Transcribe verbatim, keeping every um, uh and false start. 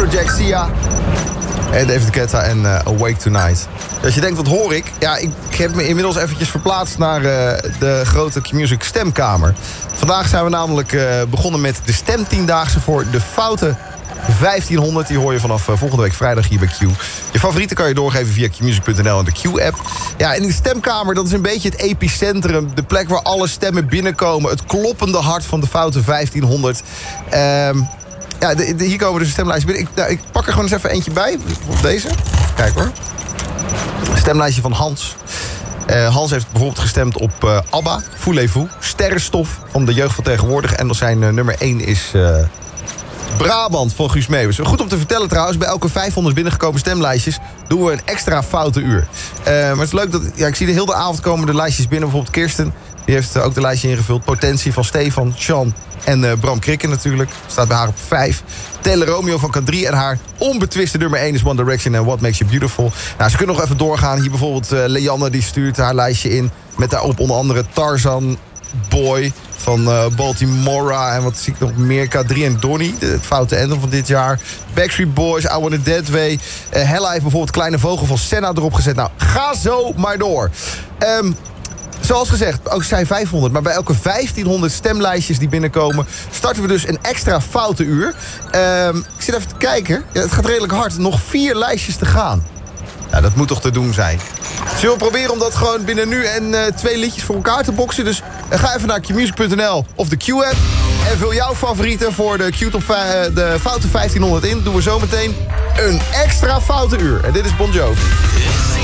Afrojack, Sia en David Guetta en uh, Awake Tonight. Als je denkt, wat hoor ik? Ja, ik, ik heb me inmiddels eventjes verplaatst naar uh, de grote Q-Music stemkamer. Vandaag zijn we namelijk uh, begonnen met de stemtiendaagse voor de foute vijftienhonderd. Die hoor je vanaf uh, volgende week vrijdag hier bij Q. Je favorieten kan je doorgeven via q music punt n l en de Q-app. Ja, en die stemkamer, dat is een beetje het epicentrum. De plek waar alle stemmen binnenkomen. Het kloppende hart van de foute vijftienhonderd. Um, ja, de, de, hier komen dus de stemlijsten binnen. Ik, nou, ik pak er gewoon eens even eentje bij. Op deze. Kijk hoor. Stemlijstje van Hans. Uh, Hans heeft bijvoorbeeld gestemd op uh, ABBA, Voulez-vous, Sterrenstof van de jeugd van tegenwoordig. En zijn uh, nummer één is uh, Brabant van Guus Meeuwis. Goed om te vertellen trouwens, bij elke vijfhonderd binnengekomen stemlijstjes doen we een extra foute uur. Uh, maar het is leuk dat, ja, ik zie de hele avond komen de lijstjes binnen. Bijvoorbeeld Kirsten, die heeft uh, ook de lijstje ingevuld. Potentie van Stefan, Sean en uh, Bram Krikken natuurlijk. Staat bij haar op vijf. Tele Romeo van K drie en haar onbetwiste nummer één is One Direction en What Makes You Beautiful. Nou, ze kunnen nog even doorgaan. Hier bijvoorbeeld uh, Leanne, die stuurt haar lijstje in. Met daarop onder andere Tarzan Boy van uh, Baltimora. En wat zie ik nog meer? K drie en Donnie, het foute ending van dit jaar. Backstreet Boys, I Want It That Way. Uh, Hella heeft bijvoorbeeld Kleine Vogel van Senna erop gezet. Nou, ga zo maar door. Um, Zoals gezegd, ook zij vijfhonderd. Maar bij elke vijftienhonderd stemlijstjes die binnenkomen, starten we dus een extra foute uur. Um, ik zit even te kijken. Ja, het gaat redelijk hard. Nog vier lijstjes te gaan. Nou, dat moet toch te doen zijn. Zullen we proberen om dat gewoon binnen nu en uh, twee liedjes voor elkaar te boksen? Dus uh, ga even naar q music punt n l of de Q-app. En vul jouw favorieten voor de Q-top uh, de foute vijftienhonderd in. Doen we zometeen een extra foute uur. En dit is Bon Jovi.